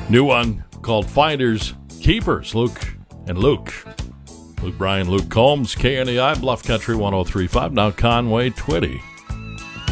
New one called Finders Keepers. Luke and Luke. Luke Bryan, Luke Combs, KNEI, Bluff Country 103.5. Now Conway Twitty.